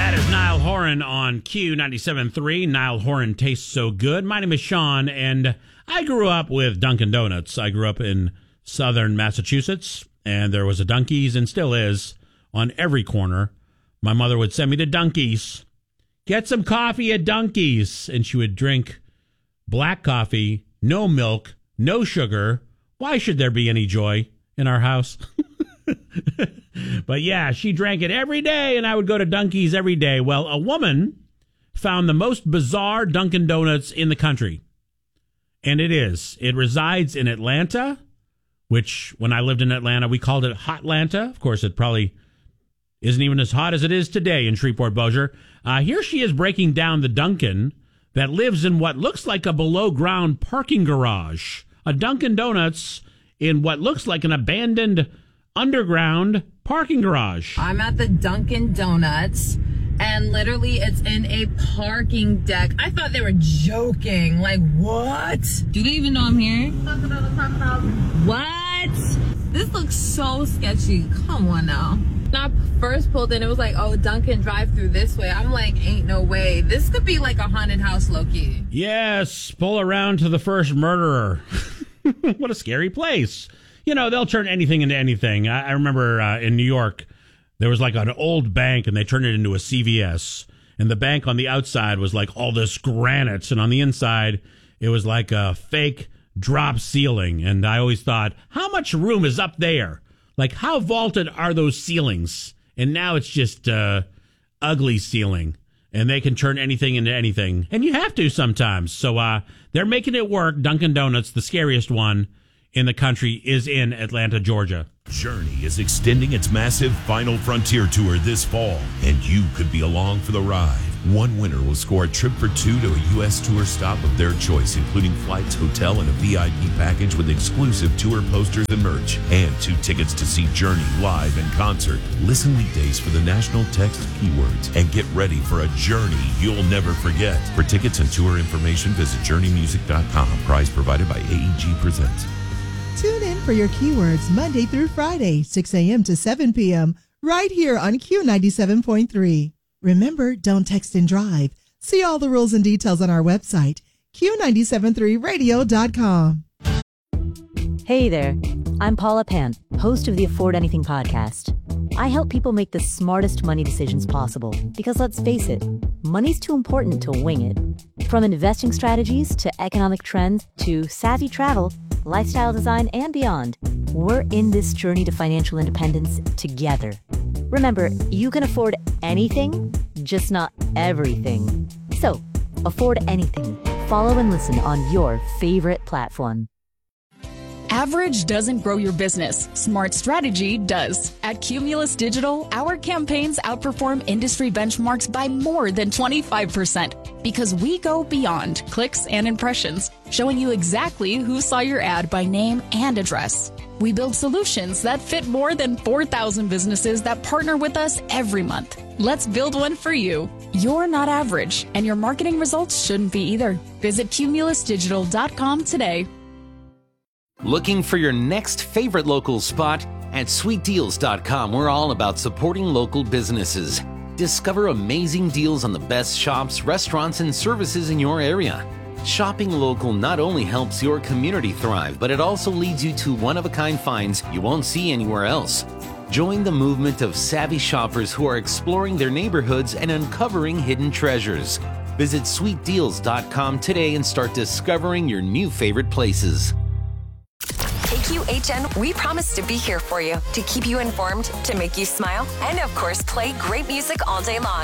That is Niall Horan on Q97.3. Niall Horan tastes so good. My name is Sean, and I grew up with Dunkin' Donuts. I grew up in southern Massachusetts, and there was a Dunkies, and still is, on every corner. My mother would send me to Dunkies. Get some coffee at Dunkies. And she would drink black coffee, no milk, no sugar. Why should there be any joy in our house? But yeah, she drank it every day, and I would go to Dunkies every day. Well, a woman found the most bizarre Dunkin' Donuts in the country. And it resides in Atlanta, which when I lived in Atlanta, we called it Hotlanta. Of course, it probably isn't even as hot as it is today in Shreveport-Bossier. Here she is breaking down the Dunkin' that lives in what looks like a below-ground parking garage. A Dunkin' Donuts in what looks like an abandoned underground parking garage. I'm at the Dunkin' Donuts, and literally it's in a parking deck. I thought they were joking. Like, what? Do they even know I'm here? What? This looks so sketchy. Come on now. When I first pulled in, it was like, oh, Dunkin' drive through this way. I'm like, ain't no way. This could be like a haunted house, low-key. Yes, pull around to the first murderer. What a scary place. You know, they'll turn anything into anything. I remember in New York, there was like an old bank, and they turned it into a CVS. And the bank on the outside was like all this granite, and on the inside, it was like a fake drop ceiling. And I always thought, how much room is up there? Like, how vaulted are those ceilings? And now it's just ugly ceiling. And they can turn anything into anything. And you have to sometimes. So they're making it work. Dunkin' Donuts, the scariest one in the country, is in Atlanta, Georgia. Journey is extending its massive Final Frontier tour this fall, and you could be along for the ride. One winner will score a trip for two to a U.S. tour stop of their choice, including flights, hotel, and a VIP package with exclusive tour posters and merch, and 2 tickets to see Journey live in concert. Listen weekdays for the national text keywords and get ready for a journey you'll never forget. For tickets and tour information, visit journeymusic.com. Prize provided by AEG Presents. Tune in for your keywords Monday through Friday, 6 a.m. to 7 p.m. right here on Q97.3. Remember, don't text and drive. See all the rules and details on our website, Q973radio.com. Hey there, I'm Paula Pant, host of the Afford Anything podcast. I help people make the smartest money decisions possible because, let's face it, money's too important to wing it. From investing strategies to economic trends to savvy travel, lifestyle design, and beyond, we're in this journey to financial independence together. Remember, you can afford anything, just not everything. So, afford anything. Follow and listen on your favorite platform. Average doesn't grow your business. Smart strategy does. At Cumulus Digital, our campaigns outperform industry benchmarks by more than 25% because we go beyond clicks and impressions, showing you exactly who saw your ad by name and address. We build solutions that fit more than 4,000 businesses that partner with us every month. Let's build one for you. You're not average, and your marketing results shouldn't be either. Visit cumulusdigital.com today. Looking for your next favorite local spot? At sweetdeals.com, we're all about supporting local businesses. Discover amazing deals on the best shops, restaurants, and services in your area. Shopping local not only helps your community thrive, but it also leads you to one-of-a-kind finds you won't see anywhere else. Join the movement of savvy shoppers who are exploring their neighborhoods and uncovering hidden treasures. Visit sweetdeals.com today and start discovering your new favorite places. KQHN, we promise to be here for you, to keep you informed, to make you smile, and of course, play great music all day long.